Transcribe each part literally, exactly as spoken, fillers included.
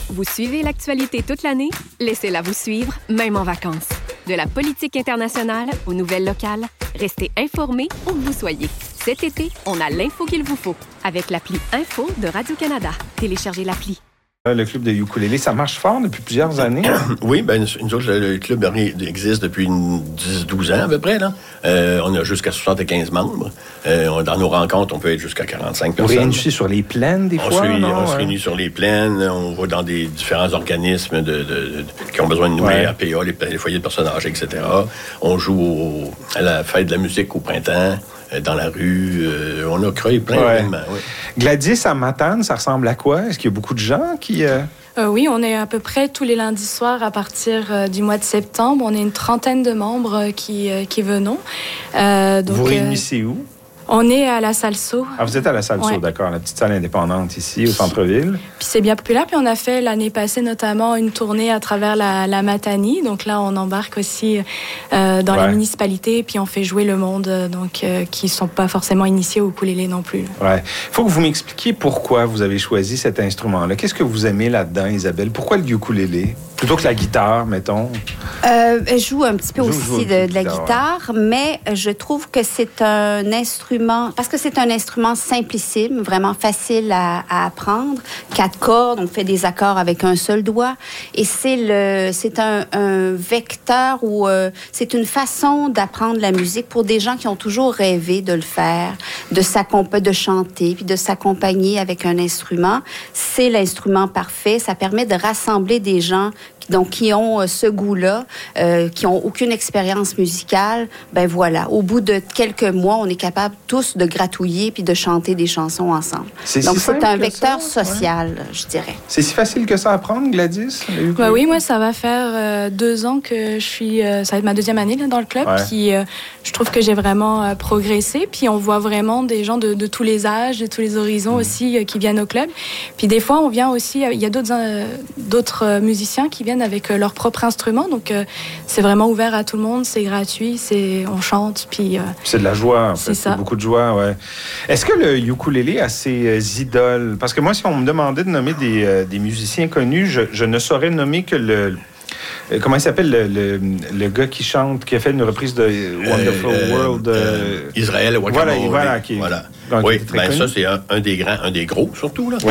Vous suivez l'actualité toute l'année? Laissez-la vous suivre, même en vacances. De la politique internationale aux nouvelles locales, restez informés où que vous soyez. Cet été, on a l'info qu'il vous faut avec l'appli Info de Radio-Canada. Téléchargez l'appli. Le club de ukulélé, ça marche fort depuis plusieurs années? Oui, bien, nous autres, le club existe depuis dix douze ans à peu près. Là. Euh, on a jusqu'à soixante-quinze membres. Euh, on, dans nos rencontres, on peut être jusqu'à quarante-cinq personnes. Vous réunissez sur les plaines, des on fois? Se réunit, non? on ouais. se réunit sur les plaines. On va dans des différents organismes de, de, de, qui ont besoin de nous, ouais. les A P A, les, les foyers de personnes âgées, et cetera. On joue au, à la fête de la musique au printemps. Dans la rue, euh, on a créé plein ouais. d'événements. Oui. Gladys à Matane, ça ressemble à quoi? Est-ce qu'il y a beaucoup de gens qui... Euh... Euh, oui, on est à peu près tous les lundis soirs à partir euh, du mois de septembre. On est une trentaine de membres euh, qui, euh, qui venons. Euh, donc, vous réunissez euh, où? On est à la Salso. Ah, vous êtes à la Salso, ouais. D'accord. La petite salle indépendante ici, au centre-ville. Puis c'est bien populaire. Puis on a fait l'année passée notamment une tournée à travers la, la Matanie. Donc là, on embarque aussi euh, dans ouais. les municipalités. Puis on fait jouer le monde donc, euh, qui ne sont pas forcément initiés au ukulélé non plus. Oui. Il faut que vous m'expliquiez pourquoi vous avez choisi cet instrument-là. Qu'est-ce que vous aimez là-dedans, Isabelle? Pourquoi le ukulélé? Plutôt que la guitare, mettons? Euh, je joue un petit peu je aussi joue de, de la guitare, guitare, ouais. mais je trouve que c'est un instrument, parce que c'est un instrument simplissime, vraiment facile à, à apprendre. Quatre cordes, on fait des accords avec un seul doigt, et c'est le, c'est un, un vecteur ou euh, c'est une façon d'apprendre la musique pour des gens qui ont toujours rêvé de le faire, de s'accompagner, de chanter, puis de s'accompagner avec un instrument. C'est l'instrument parfait. Ça permet de rassembler des gens donc qui ont euh, ce goût-là, euh, qui n'ont aucune expérience musicale. Ben voilà, au bout de quelques mois, on est capable tous de gratouiller puis de chanter des chansons ensemble. C'est donc, si c'est un vecteur ça, social, ouais. je dirais. C'est si facile que ça à apprendre, Gladys? Ben oui, moi, ça va faire euh, deux ans que je suis... Euh, ça va être ma deuxième année là, dans le club. Ouais. Puis euh, je trouve que j'ai vraiment euh, progressé. Puis on voit vraiment des gens de, de tous les âges, de tous les horizons mmh. aussi, euh, qui viennent au club. Puis des fois, on vient aussi... Il euh, y a d'autres, euh, d'autres euh, musiciens qui viennent avec euh, leur propre instrument. Donc, euh, c'est vraiment ouvert à tout le monde. C'est gratuit. C'est, on chante. Puis, euh, c'est de la joie, en fait. C'est ça. C'est beaucoup de joie, ouais. Est-ce que le ukulélé a ses euh, idoles? Parce que moi, si on me demandait de nommer des, euh, des musiciens connus, je, je ne saurais nommer que le... Euh, comment il s'appelle, le, le, le gars qui chante, qui a fait une reprise de Wonderful euh, World? Euh, euh, Israël Wakamore. Voilà, voilà. Qui, voilà. Donc, oui, ben ça, c'est un, un des grands, un des gros, surtout, là. Oui.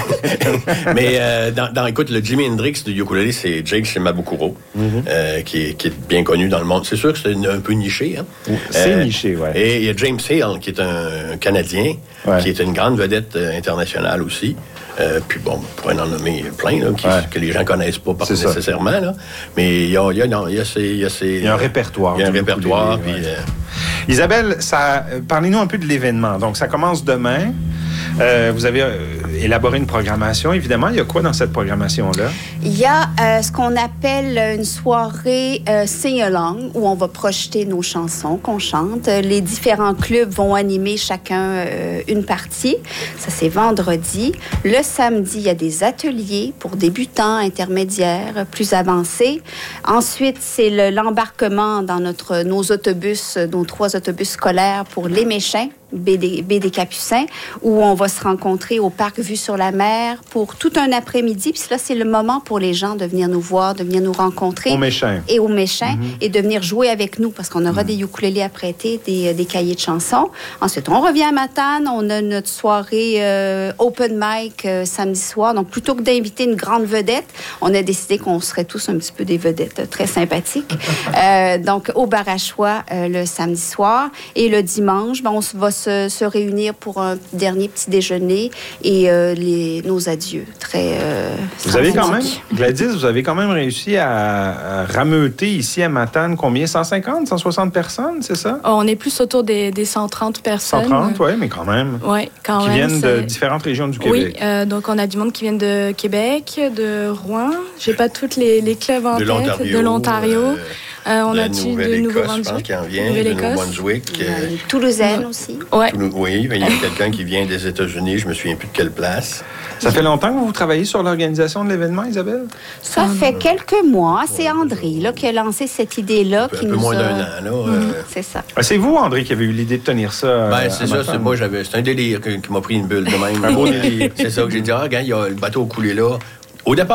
mais, mais euh, dans, dans, écoute, le Jimi Hendrix du ukulélé, c'est Jake Shimabukuro, mm-hmm. euh, qui, est, qui est bien connu dans le monde. C'est sûr que c'est une, un peu niché, hein. C'est euh, niché, oui. Et il y a James Hale, qui est un, un Canadien, ouais. qui est une grande vedette euh, internationale aussi. Euh, puis bon, on pourrait en nommer plein, là, qui, ouais. que les gens connaissent pas, pas nécessairement, là. Mais il y a, il y a, non, il y a ces... Il y a, ces, il y a un répertoire. Il y a un répertoire, puis... Ouais. Euh... Isabelle, ça, parlez-nous un peu de l'événement. Donc, ça commence demain. Euh, vous avez euh, élaboré une programmation, évidemment. Il y a quoi dans cette programmation-là? Il y a euh, ce qu'on appelle une soirée euh, sing-along, où on va projeter nos chansons qu'on chante. Les différents clubs vont animer chacun euh, une partie. Ça, c'est vendredi. Le samedi, il y a des ateliers pour débutants, intermédiaires, plus avancés. Ensuite, c'est le, l'embarquement dans notre, nos autobus, nos trois autobus scolaires pour les Méchins, baie des, baie des Capucins, où on va se rencontrer au parc Vue sur la mer pour tout un après-midi. Puis là, c'est le moment pour les gens de venir nous voir, de venir nous rencontrer. Aux Méchins. Et aux Méchins. Mm-hmm. Et de venir jouer avec nous, parce qu'on aura mm-hmm. des ukulélés à prêter, des, des cahiers de chansons. Ensuite, on revient à Matane. On a notre soirée euh, open mic euh, samedi soir. Donc, plutôt que d'inviter une grande vedette, on a décidé qu'on serait tous un petit peu des vedettes euh, très sympathiques. euh, donc, au bar à choix euh, le samedi soir. Et le dimanche, ben, on va se, se réunir pour un dernier petit déjeuner et euh, les, nos adieux. Très euh, Vous avez quand même, Gladys, vous avez quand même réussi à, à rameuter ici à Matane combien? cent cinquante, cent soixante personnes, c'est ça? Oh, on est plus autour des, des cent trente personnes. cent trente, oui, mais quand même. Oui, quand qui même. Qui viennent c'est... de différentes régions du Québec. Oui, euh, donc on a du monde qui vient de Québec, de Rouen. J'ai pas tous les, les clubs en de tête. L'Ontario, de l'Ontario. Euh... Euh, on de a du Nouvelle-Écosse, Nouveau-Brunswick. je pense qu'il en vient, de Nouveau-Brunswick. Euh, Toulousaine ouais. aussi. Ouais. Toulou- oui, il y a quelqu'un qui vient des États-Unis, je me souviens plus de quelle place. Ça fait longtemps que vous travaillez sur l'organisation de l'événement, Isabelle? Ça hum. fait quelques mois. C'est André là, qui a lancé cette idée-là. Un peu, qui un peu nous moins a... d'un an. Là, mmh, euh... C'est ça. Ah, c'est vous, André, qui avez eu l'idée de tenir ça? Ben, c'est ça. C'est, moi, j'avais, c'est un délire qui m'a pris une bulle de même. Un beau délire. C'est ça que j'ai dit. Ah, regarde, il y a le bateau a coulé là. Au départ,